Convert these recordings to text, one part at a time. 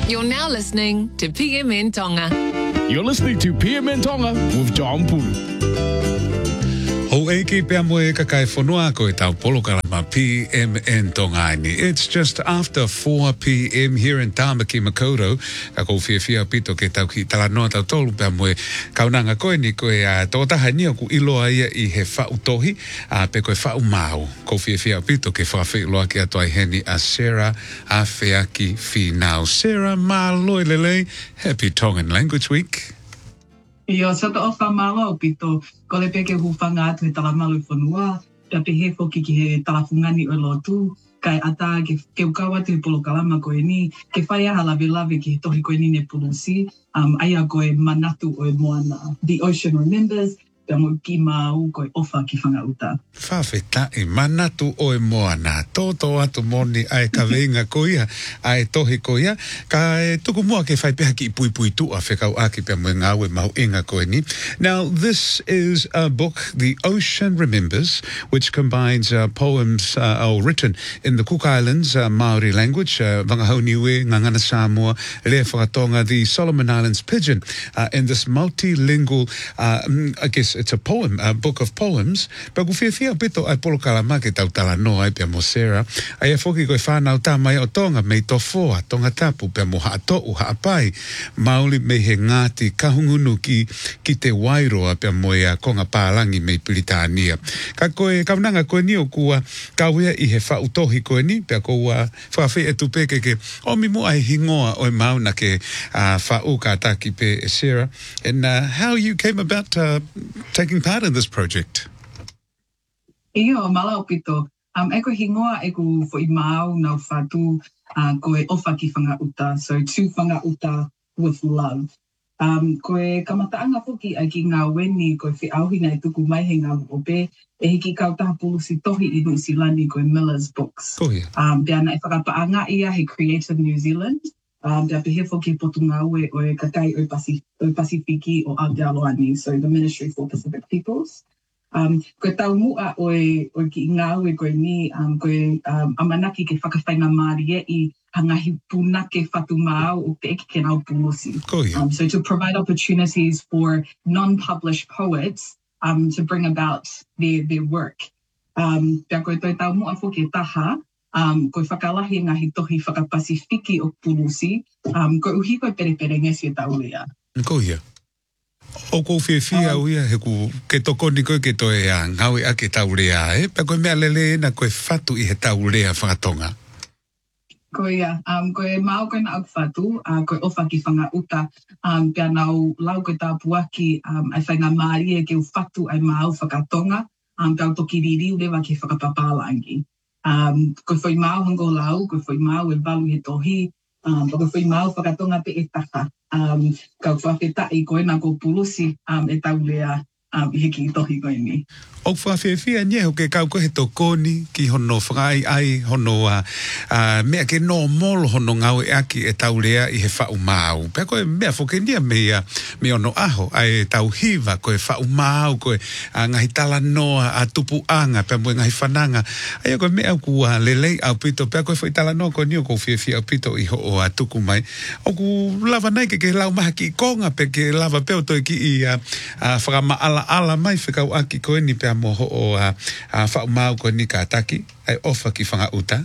You're now listening to PMN Tonga. You're listening to PMN Tonga with John Pulu. Ho eke pea moe kakai whanua ko e tau polokalama PMN Tonga ni. It's just after 4 p.m. here in Tāmaki Makaurau. Ka kou whiawhia pito ke tau ki talanoa tau tolu pea moe kaunanga koe ni koe tōtaha nia ku iloa ia I he whautohi pe koe whau mau. Kou whiawhia pito ke whawhi loa ki atoa heni a Sarah a Whiaki Finau. Sarah, māloi lelei. Happy Tongan Language Week. Ia, sa ta ofa malo pito, ko le peke hufanga atu he talamalu whanua, pia pehe foki ki he talafungani o lotu, kai ata ke ukawa te polokalama koe ni, ke whai aha lawe ki he tohi koe ni ne pulusi, aia koe manatu o e moana. The Ocean Remembers, pia mo ki mau koe ofa ki whangauta. Whawheta I manatu o e moana, tōtō atu moni ai ka veinga koia, ai tohi koia, ka tuku mua ke whai peha ki I pui tua whekau aki pia moe ngāwe mahu inga koe ni. Now, this is a book, The Ocean Remembers, which combines poems written in the Cook Islands Maori language, Wangahau-Niue, Ngangana Samoa, Lea Whakatonga, the Solomon Islands Pidgin, in this multilingual, I guess it's a poem, a book of poems, but ku whiawhia pito ai polokalama ke tau talanoa ai pia mo Sarah, ai foki koe whanau tā mai o Tonga mei tofoa, Tonga tapu pia mo haatou, haapai, mauli mei he ngāti kahungunu ki te wairoa pia moe konga pālangi mei Piritania. Ka koe, kaunanga koe ni o kua kawea I he whautohi koe ni, pia koua whawhi e tupeke ke omi mo ai hingoa o mauna ke whau ka taki pe Sarah, and how you came about taking part in this project. Ia, malau pito. E koe hingoa e ku fo I mau nau whatu koe ofa ki whangauta. So, to whangauta with love. Koe kamataanga foki ai ki ngā weni koe whiauhina e tuku mai he ngā ope e hiki kautaha pulusi tohi I New Zealand koe Miller's Books. Oh, yeah. Pia na e whakapaanga ia he Creative New Zealand. Pia pehe foki potu ngā ue o e kakai o Pasifiki o Aotearoa so the Ministry for Pacific Peoples. Koe tau mua o ki ngā ue koe ni, koe amanaki ke whakawhainga Māori I hangahi punake whatu māu o te eki ke nau pulusi. Oh, yeah. So to provide opportunities for non-published poets to bring about their work. Pia koe toi tau mua fo ke taha, koe whakalahi ngahi tohi whakapasifiki o pulusi, koe uhi koe perepere ngesi e tau lea. Ko ia. O kou whiawhia uia he ku ke toko ni koe ke toe ngawe a ke taurea pa koe mea lele na koe whatu I he taurea whakatonga. Ko ia, koe mau koe na au whatu, koe ofa ki whangauta, pia nau lau koe tā puaki ai whainga Māori e ke u whatu ai mau whakatonga, pia toki riri ulewa ke whakapapālangi. Koe whai mau hango lau, koe whai mau e walu he tohi, koe whai mau whakatonga pe e taka. Kau whawhetai koe nā ko pulusi e tau lea hiki I tohi koe ni. O whawhiawhia nye ho ke kau koe he tokoni ki hono whakai ai hono mea ke no molo hono ngau e aki e tau lea I he whau mau. Pea koe mea whokenia me ono aho ai tau hiva koe whau mau koe ngahi tala noa a tupu anga pea moe ngahi whananga. Ai koe mea ku lelei au pito pea koe whai tala noa koe ni o kou whiawhia au pito I ho o tuku mai. O ku lava nei ke lau maha ki konga pe ke lava peo toi ki I whakama ala mai whikau aki koe ni pea moho o whau mau koe ni ka taki, ai ofa ki whangauta?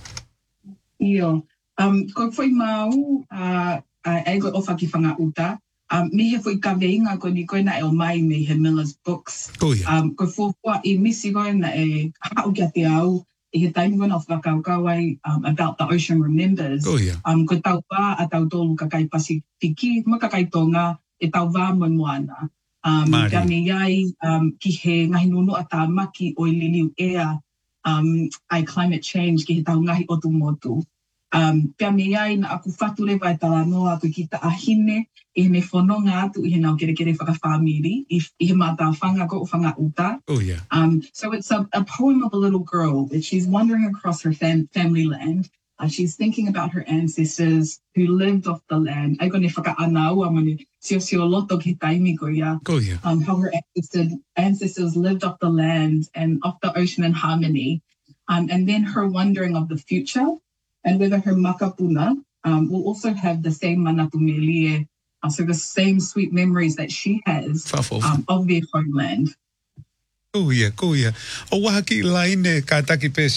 Io. Koe whai mau, ai koe ofa ki whangauta, me he whai ka veinga koe ni koe na e o mai me he Miller's Books. Oh, yeah. Koe whofua I misi koe na e hau kia te au, I he taimi koe na whakaukawai about the Ocean Remembers. Oh, yeah. Koe tau wā a tau tolu kakai Pasifiki, ma kakai tonga, e tau wā moana. Ka me iai ki he ngahi nunu a tā maki o I liliu ea ai climate change ki he tau ngahi otu motu. Pia me iai na aku whatu lewa e talanoa koe ki ta ahine I he me whanonga atu I he nau kere whakawhamiri I he mata whanga ko o whanga uta. Oh, yeah. So it's a poem of a little girl that she's wandering across her family land. She's thinking about her ancestors who lived off the land. Ai kone whakaanau a mani sio loto ki taimi ko ia. Oh, yeah. How her ancestors lived off the land and off the ocean in harmony. And then her wondering of the future and whether her makapuna will also have the same manatu melie, so the same sweet memories that she has of their homeland. Kuia. O wahaki laine ka taki pe